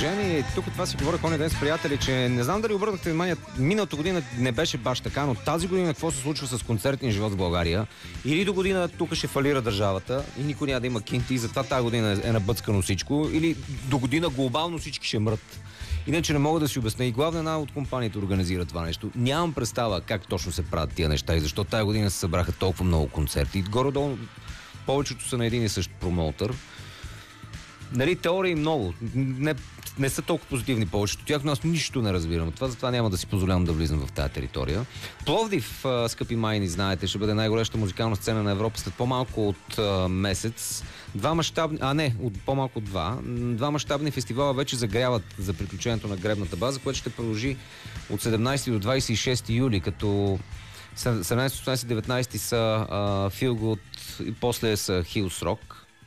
продължение. Тук това си говоря оня ден с приятели, че не знам дали обърнахте внимание, миналата година не беше баш така, но тази година какво се случва с концертния живот в България? Или до година тук ще фалира държавата и никой няма да има кинти, и затова тази година е набъцкано всичко, или до година глобално всички ще мрат. Иначе не мога да си обясня. И главна една от компаниите организира това нещо. Нямам представа как точно се правят тия неща и защо тази година се събраха толкова много концерти. Горе-долу повечето са на един и същ промоутър. Нали, теории много. Не са толкова позитивни повечето тях, но аз нищо не разбирам. Затова няма да си позволявам да влизам в тази територия. Пловдив, скъпи майни, знаете, ще бъде най-гореща музикална сцена на Европа след по-малко от месец. По-малко от два мащабни фестивала вече загряват за приключението на Гребната база, което ще продължи от 17 до 26 юли, като 17, 18, 19 са Feel Good и после са Hills Rock.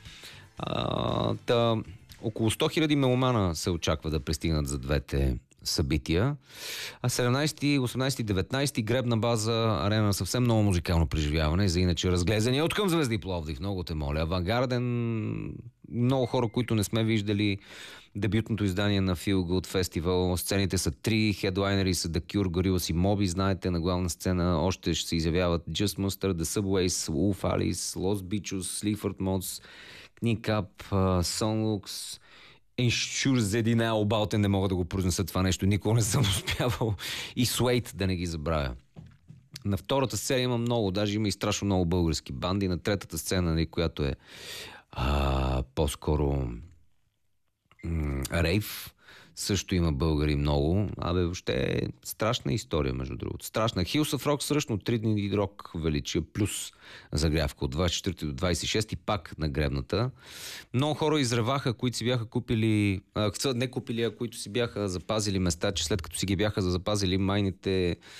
Около 100 000 меломана се очаква да пристигнат за двете събития. А 17, 18, 19 Гребна база, арена, съвсем много музикално преживяване за иначе разглезени от към звезди Пловдив. Много те моля. Авангарден, много хора, които не сме виждали дебютното издание на Feel Good Festival. Сцените са 3, хедлайнери са The Cure, Gorillaz и Moby. Знаете, на главна сцена още ще се изявяват Just Mustard, The Subways, Wolf Alice, Los Bichos, Sleaford Mods, Kneecap, Sonlux, Ensure Zedina, Обалтен, не мога да го произнеса това нещо, никога не съм успявал, и Suede, да не ги забравя. На втората сцена има много, даже има и страшно много български банди. На третата сцена, която е по-скоро рейв, също има българи много. Въобще е страшна история, между другото. Страшна. Hills of Rock срещу 3 дни рок величия, плюс загрявка от 24 до 26 и пак на Гребната. Много хора изреваха, които си бяха купили, които си бяха запазили места, че след като си ги бяха запазили майните